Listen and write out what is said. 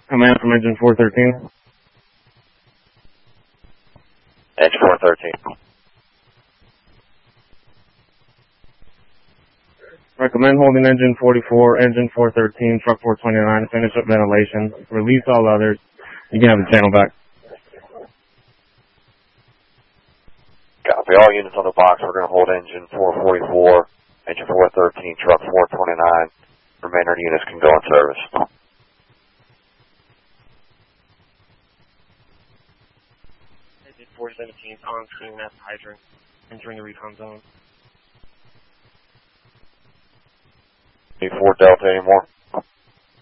Command from engine 413. Engine 413. Recommend holding engine 44, engine 413, truck 429 to finish up ventilation. Release all others. You can have the channel back. Copy. All units on the box, we're going to hold engine 444, engine 413, truck 429. Remainder units can go in service. Engine 417 on screen at the hydrant, entering the recon zone. Need 4 Delta anymore?